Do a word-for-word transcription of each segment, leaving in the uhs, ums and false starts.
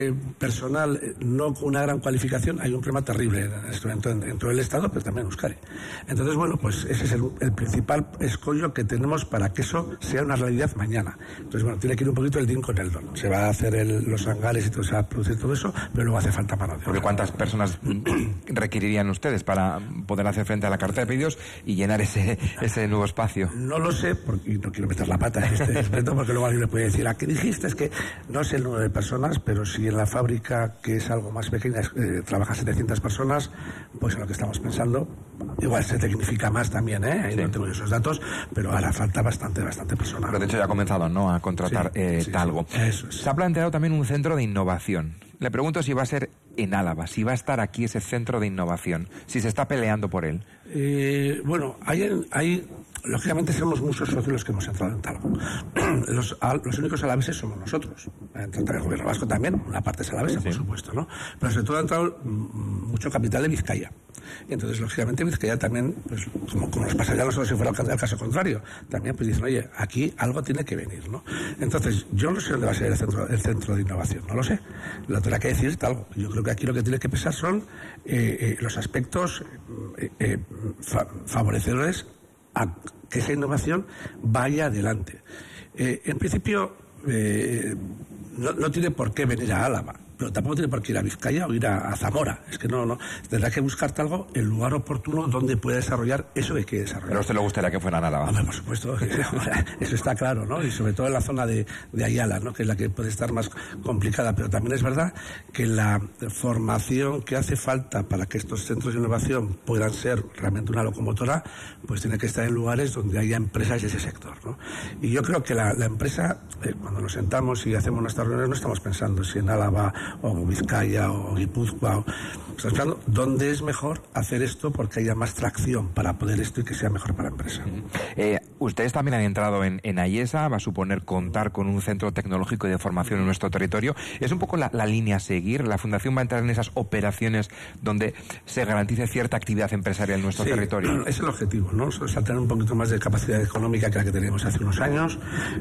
personal no con una gran cualificación, hay un problema terrible en este momento en, en todo el Estado, pero también en Euskadi. Entonces, bueno, pues ese es el, el principal escollo que tenemos para que eso sea una realidad mañana. Entonces, bueno, tiene que ir un poquito el din con el don. Se va a hacer el, los hangares y todo, se va a producir todo eso, pero luego hace falta mano de obra. Porque ¿cuántas personas requerirían ustedes para poder hacer frente a la carta de pedidos y llenar ese, ese nuevo espacio? No lo sé, porque no quiero meter la pata en este aspecto, porque luego alguien le puede decir, ¿a qué dijiste? Es que no sé el número de personas, pero si en la fábrica, que es algo más pequeña, eh, trabajan setecientas personas, pues en lo que estamos pensando, igual se tecnifica más también, ¿eh? Ahí sí. No tengo esos datos, pero hará falta bastante, bastante personal. Pero de hecho ya ha comenzado, ¿no?, a contratar sí, eh, sí, Talgo. Sí, eso es. Se ha planteado también un centro de innovación. Le pregunto si va a ser en Álava, si va a estar aquí ese centro de innovación, si se está peleando por él. Eh, bueno, hay, hay, lógicamente somos muchos socios los que hemos entrado en Talgo. Los, los únicos alaveses somos nosotros. Entra el gobierno vasco también, una parte es alavesa, sí, por supuesto, ¿no? Pero sobre todo ha entrado mucho capital de Vizcaya. Y entonces, lógicamente, Vizcaya también, pues, como, como nos pasaría a nosotros si fuera el caso contrario, también pues dicen, oye, aquí algo tiene que venir, ¿no? Entonces, yo no sé dónde va a ser el centro, el centro de innovación, no lo sé. Lo tendrá que decir Talgo. Yo creo que aquí lo que tiene que pesar son eh, eh, los aspectos eh, eh, fa favorecedores a que esa innovación vaya adelante. Eh, en principio, eh, no, no tiene por qué venir a Álava, pero tampoco tiene por qué ir a Vizcaya o ir a, a Zamora. Es que no, no. Tendrá que buscarte algo, el lugar oportuno donde pueda desarrollar eso que quiere desarrollar. Pero a usted le gustaría que fuera en Álava. Hombre, por supuesto, eso está claro, ¿no? Y sobre todo en la zona de, de Ayala, ¿no?, que es la que puede estar más complicada. Pero también es verdad que la formación que hace falta para que estos centros de innovación puedan ser realmente una locomotora, pues tiene que estar en lugares donde haya empresas de ese sector, ¿no? Y yo creo que la, la empresa, eh, cuando nos sentamos y hacemos nuestras reuniones, no estamos pensando si en Álava o Vizcaya o Guipúzcoa, o, estamos pensando dónde es mejor hacer esto porque haya más tracción para poder esto y que sea mejor para la empresa. Eh, ustedes también han entrado en, en Ayesa, va a suponer contar con un centro tecnológico y de formación en nuestro territorio. Es un poco la, la línea a seguir. La Fundación va a entrar en esas operaciones donde se garantice cierta actividad empresarial en nuestro sí, territorio. Es el objetivo, ¿no? O sea, tener un poquito más de capacidad económica que la que teníamos hace unos años.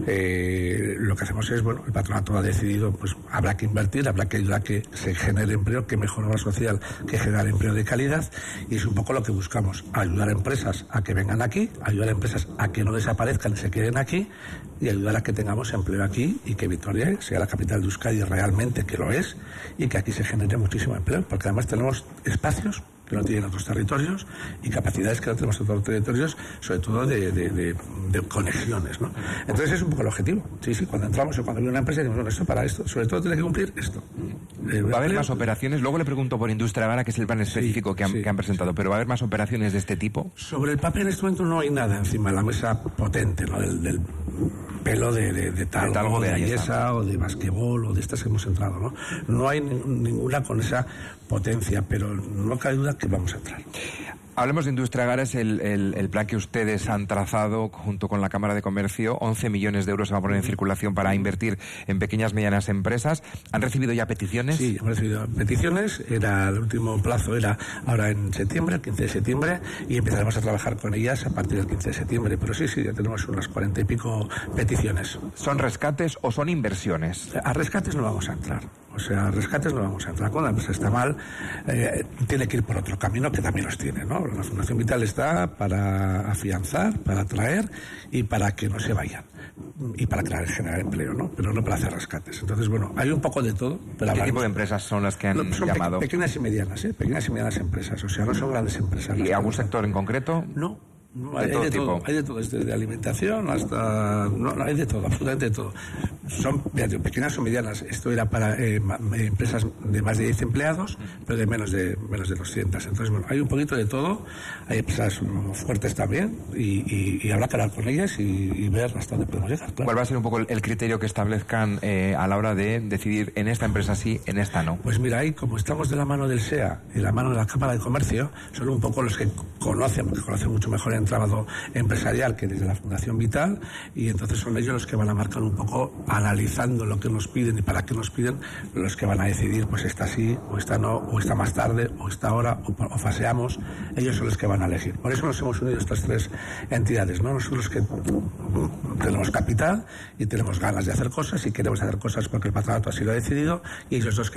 Eh, lo que hacemos es, bueno, el patronato ha decidido, pues habrá que invertir, habrá que ayudar a que se genere empleo, que mejore la social, que generar empleo de calidad, y es un poco lo que buscamos, ayudar a empresas a que vengan aquí, ayudar a empresas a que no desaparezcan y se queden aquí, y ayudar a que tengamos empleo aquí y que Vitoria sea la capital de Euskadi realmente, que lo es, y que aquí se genere muchísimo empleo, porque además tenemos espacios que no tienen otros territorios y capacidades que no tenemos otros territorios, sobre todo de, de, de, de conexiones, ¿no? Entonces es un poco el objetivo. Sí, sí, cuando entramos o cuando viene una empresa, decimos, bueno, esto para esto, sobre todo tiene que cumplir esto. Eh, ¿Va a haber más operaciones? Luego le pregunto por Industria Gara, que es el plan específico sí, que, han, sí, que han presentado, pero ¿va a haber más operaciones de este tipo? Sobre el papel en este momento no hay nada encima de la mesa potente, ¿no?, del, del pelo de, de, de Talgo, de, Talgo, de, de Ayesa o de basquetbol o de estas que hemos entrado, ¿no? No hay ninguna con esa potencia, pero no cabe duda que vamos a entrar. Hablemos de Industria Gara, es el, el, el plan que ustedes han trazado junto con la Cámara de Comercio. once millones de euros se va a poner en circulación para invertir en pequeñas y medianas empresas. ¿Han recibido ya peticiones? Sí, hemos recibido peticiones. Era, el último plazo era ahora en septiembre, el quince de septiembre, y empezaremos a trabajar con ellas a partir del quince de septiembre. Pero sí, sí, ya tenemos unas cuarenta y pico peticiones. ¿Son rescates o son inversiones? A rescates no vamos a entrar. O sea, a rescates no vamos a entrar. Cuando la empresa está mal, eh, tiene que ir por otro camino que también los tiene, ¿no? La Fundación Vital está para afianzar, para atraer y para que no se vayan. Y para crear, generar empleo, ¿no? Pero no para hacer rescates. Entonces, bueno, hay un poco de todo. Pero ¿Qué tipo de empresas son las que han no, son llamado? Pe pequeñas y medianas, ¿eh? Pequeñas y medianas empresas. O sea, no son grandes empresas. ¿Y algún sector en concreto? No. No, hay, hay, todo de tipo. todo, hay de todo, desde de alimentación hasta... No, no, hay de todo, absolutamente de todo. Son pequeñas o medianas. Esto era para eh, empresas de más de diez empleados, pero de menos de menos de doscientas. Entonces, bueno, hay un poquito de todo. Hay empresas fuertes también y, y, y habrá que hablar con ellas y, y ver hasta dónde podemos llegar. Claro. ¿Cuál va a ser un poco el, el criterio que establezcan eh, a la hora de decidir en esta empresa sí, en esta no? Pues mira, ahí como estamos de la mano del S E A y de la mano de la Cámara de Comercio, son un poco los que conocen, porque conocen mucho mejor el entramado empresarial que desde la Fundación Vital, y entonces son ellos los que van a marcar un poco, analizando lo que nos piden y para qué nos piden, los que van a decidir, pues esta sí, o esta no, o esta más tarde, o esta hora, o, o faseamos. Ellos son los que van a elegir. Por eso nos hemos unido estas tres entidades, ¿no? Nosotros que tenemos capital y tenemos ganas de hacer cosas y queremos hacer cosas porque el patronato así lo ha decidido, y ellos dos que